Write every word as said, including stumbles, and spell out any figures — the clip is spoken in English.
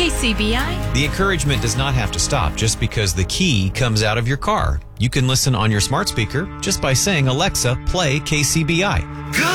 K C B I. The encouragement does not have to stop just because the key comes out of your car. You can listen on your smart speaker just by saying, Alexa, play K C B I.